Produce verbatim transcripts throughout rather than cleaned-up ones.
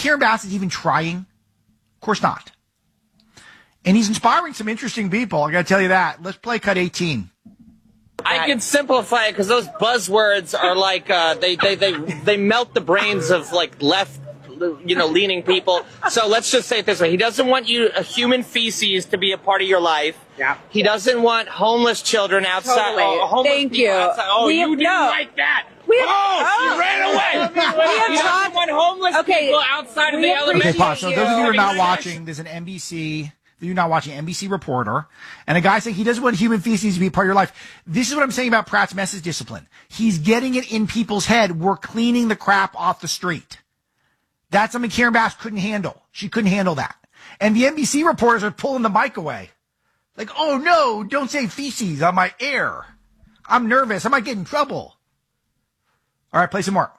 Karen Bass is even trying? Of course not. And he's inspiring some interesting people. I got to tell you that. Let's play cut eighteen. I can simplify it because those buzzwords are like uh, they, they they they melt the brains of like left, you know, leaning people. So let's just say it this way: he doesn't want you uh, human feces to be a part of your life. Yeah. He doesn't want homeless children outside. Totally. Oh, homeless Thank people you. outside. Oh, We you have- didn't no. like that. We have- oh, oh. she ran away. We have he doesn't talked- want homeless Okay, people outside of we the appreciate elementary. Okay, pause. So those of you who are not you. watching, there's an N B C, you're not watching N B C reporter, and a guy saying he doesn't want human feces to be a part of your life. This is what I'm saying about Pratt's message discipline. He's getting it in people's head. We're cleaning the crap off the street. That's something Karen Bass couldn't handle. She couldn't handle that. And the N B C reporters are pulling the mic away. Like, oh no, don't say feces on my air. I'm nervous. I might get in trouble. All right, play some more.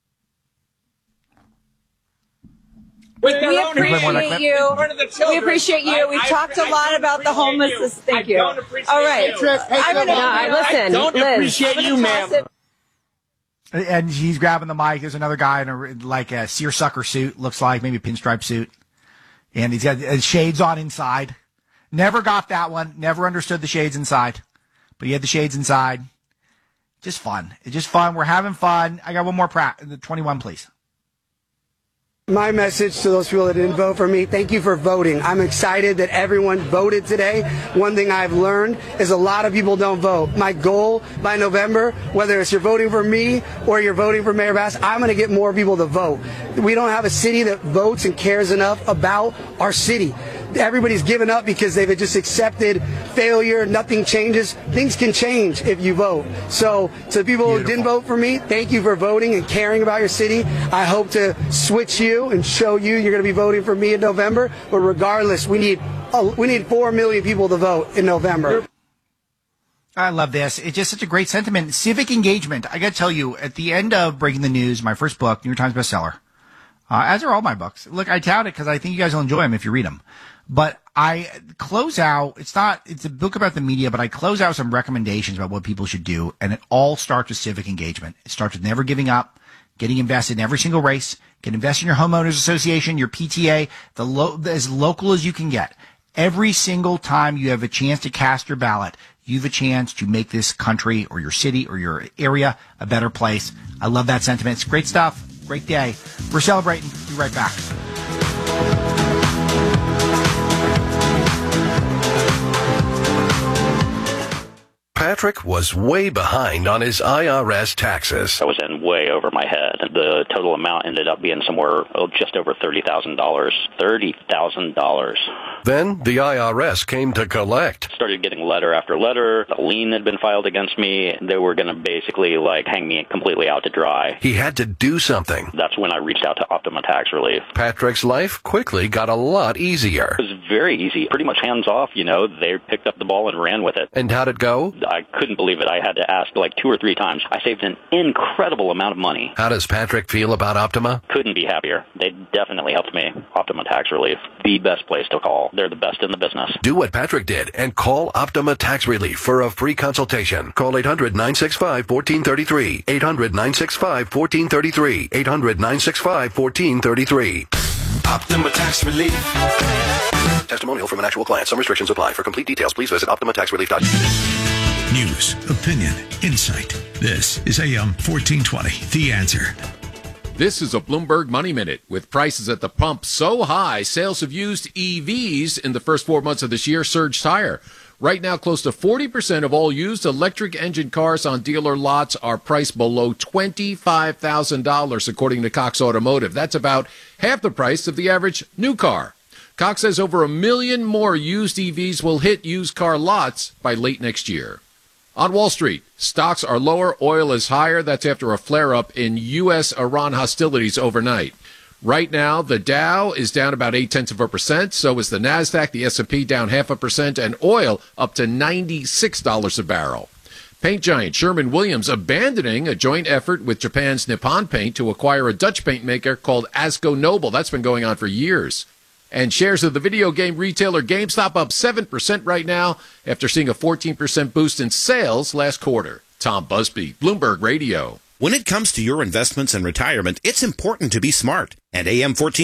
With their We own appreciate hands. you. In front of the children. We appreciate you. I- We've I- talked I a lot don't about the appreciate homelessness. you. Thank I you. don't appreciate All right. you. I'm gonna, No, listen, I don't Liz. appreciate I'm you, gonna ma'am. toss it- And he's grabbing the mic. There's another guy in a like a seersucker suit, looks like maybe a pinstripe suit, and he's got uh, shades on inside. Never got that one. Never understood the shades inside, but he had the shades inside. Just fun. It's just fun. We're having fun. I got one more Pratt. The twenty-one, please. My message to those people that didn't vote for me, thank you for voting. I'm excited that everyone voted today. One thing I've learned is a lot of people don't vote. My goal by November, whether it's you're voting for me or you're voting for Mayor Bass, I'm going to get more people to vote. We don't have a city that votes and cares enough about our city. Everybody's given up because they've just accepted failure. Nothing changes. Things can change if you vote. So to the people Beautiful. who didn't vote for me, thank you for voting and caring about your city. I hope to switch you and show you you're going to be voting for me in November. But regardless, we need oh, we need four million people to vote in November. I love this. It's just such a great sentiment. Civic engagement. I got to tell you, at the end of Breaking the News, my first book, New York Times bestseller, uh, as are all my books. Look, I tout it because I think you guys will enjoy them if you read them. But I close out, it's not, it's a book about the media, but I close out some recommendations about what people should do. And it all starts with civic engagement. It starts with never giving up, getting invested in every single race, get invested in your homeowners association, your P T A, the lo- as local as you can get. Every single time you have a chance to cast your ballot, you have a chance to make this country or your city or your area a better place. I love that sentiment. It's great stuff. Great day. We're celebrating. Be right back. Patrick was way behind on his I R S taxes. I was in way over my head. The total amount ended up being somewhere oh, just over thirty thousand dollars. thirty thousand dollars. Then the I R S came to collect. Started getting letter after letter. A lien had been filed against me. They were going to basically like hang me completely out to dry. He had to do something. That's when I reached out to Optima Tax Relief. Patrick's life quickly got a lot easier. It was very easy. Pretty much hands off, you know. They picked up the ball and ran with it. And how'd it go? I couldn't believe it. I had to ask like two or three times. I saved an incredible amount of money. How does Patrick feel about Optima? Couldn't be happier. They definitely helped me. Optima Tax Relief, the best place to call. They're the best in the business. Do what Patrick did and call Optima Tax Relief for a free consultation. Call eight hundred nine six five one four three three. eight hundred nine six five one four three three. eight hundred nine six five one four three three. Optima Tax Relief. Testimonial from an actual client. Some restrictions apply. For complete details, please visit optima tax relief dot com. News, opinion, insight. This is A M fourteen twenty, The Answer. This is a Bloomberg Money Minute. With prices at the pump so high, sales of used E Vs in the first four months of this year surged higher. Right now, close to forty percent of all used electric engine cars on dealer lots are priced below twenty-five thousand dollars, according to Cox Automotive. That's about half the price of the average new car. Cox says over a million more used E Vs will hit used car lots by late next year. On Wall Street, stocks are lower, oil is higher. That's after a flare-up in U S Iran hostilities overnight. Right now, the Dow is down about eight-tenths of a percent. So is the NASDAQ, the S and P down half a percent, and oil up to ninety-six dollars a barrel. Paint giant Sherwin-Williams abandoning a joint effort with Japan's Nippon Paint to acquire a Dutch paint maker called Asco Noble. That's been going on for years. And shares of the video game retailer GameStop up seven percent right now after seeing a fourteen percent boost in sales last quarter. Tom Busby, Bloomberg Radio. When it comes to your investments and retirement, it's important to be smart. And A M fourteen